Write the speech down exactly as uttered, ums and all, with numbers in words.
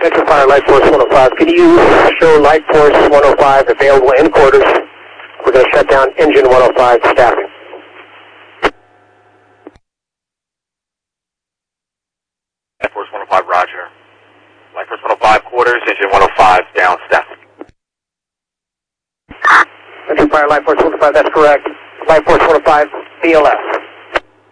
Central Fire, Light Force one oh five. Can you show Light Force one oh five available in quarters? We're going to shut down engine one oh five staffing. Light Force one oh five, roger. Light Force one oh five, quarters, engine one oh five, down, staffing. Central Fire, Light Force one oh five, that's correct. Light Force one oh five, B L S.